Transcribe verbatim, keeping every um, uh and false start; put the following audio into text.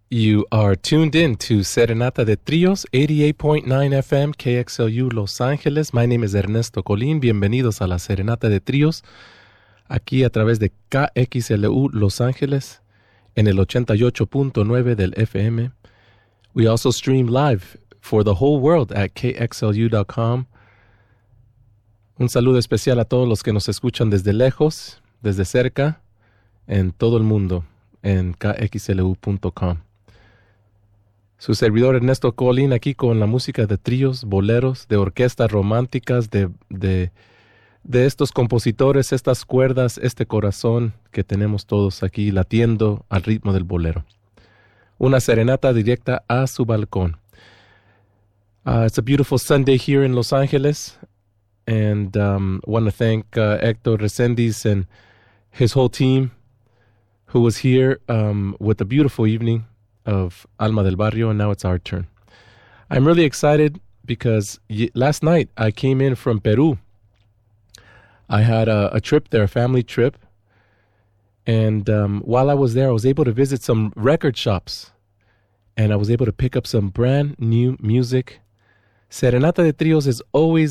You are tuned in to Serenata de Trios, eighty-eight point nine F M, K X L U Los Ángeles. My name is Ernesto Colín. Bienvenidos a la Serenata de Trios, aquí a través de K X L U Los Ángeles, en el ochenta y ocho punto nueve del F M. We also stream live for the whole world at K X L U dot com. Un saludo especial a todos los que nos escuchan desde lejos, desde cerca, en todo el mundo, en K X L U punto com. Su servidor Ernesto Colín aquí con la música de tríos, boleros, de orquestas románticas, de, de, de estos compositores, estas cuerdas, este corazón que tenemos todos aquí latiendo al ritmo del bolero. Una serenata directa a su balcón. Uh, it's a beautiful Sunday here in Los Angeles, and um, I want to thank uh, Héctor Reséndiz and his whole team who was here um, with a beautiful evening of Alma del Barrio, and now it's our turn. I'm really excited because y- last night I came in from Peru. I had a, a trip there, a family trip, and um, while I was there, I was able to visit some record shops, and I was able to pick up some brand new music. Serenata de Trios is always